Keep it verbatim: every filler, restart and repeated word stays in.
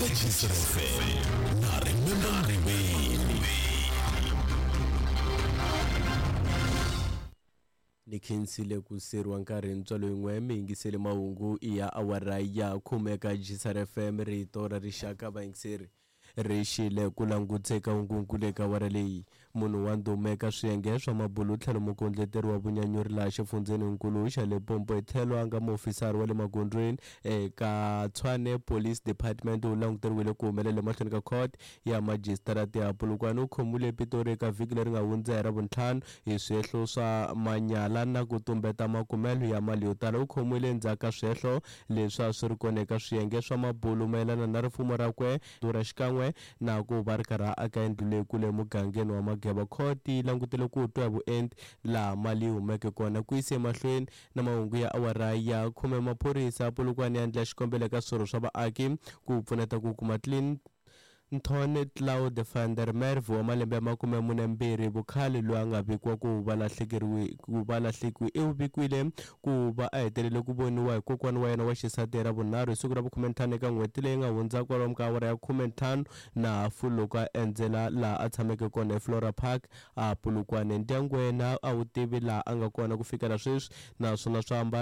Kagiso F M. Na remember remain. Nikhensile ku seriwa nkarhi ntswalo yin'we mi yingisele mahungu ya awara ya khume ka Kagiso F M rito ra rixaka vayingiseri rixile ku languteka ungunkulu eka awara leyi. Munhu wa ndhuma swiyenge swa mabulu tlhelo mukondleteri wa vunyanyuri laha xifundzeninkulu xa Limpopo etlhelo anga muofisari wa le magondzweni eka Tshwane Police Department u languteriwile ku humelela mahlweni ka court ya magistrate ya Polokwane u khomile ePitori eka vhiki leri nga hundza hi Ravuntlhanu hi swihlo swa manyala na ku tumbeta makumelo ya mali yo tala. U khomile endzhaku ka swihlo leswi swi ri kona eka swiyenge swa mabulu mayelana na rifumo rakwe dura xikan'we na ku va ri karhi aka yindlu leyikulu emugangeni wa Mageba. Court yi langutele ku twa hi vuenti laha mali yi humeke kona. Ku yise emahlweni na mahungu ya awara ya khume maphorisa ya Polokwane ya endla xikombelo eka swirho swa vaaki ku pfuneta ku kuma clean Nthone Cloud van der Merwe wa malembe ya makume mune mbirhi vukhale loyi a nga vikiwa ku va lahlekeriwe ku va lahlekiwe i vikiwile ku va a hetelele ku voniwa hi kokwani wa yena wa xisati ra vunharhu hi siku ra khume ntlhanu eka n'hweti leyi nga hundza kwalomu ka awara ya khume ntlhanu na hafu loko a endzela laha a tshameke kona eFlora Park a Polokwane. Ndyangu wena a wu tivi laha a nga kona ku fikela sweswi naswona swa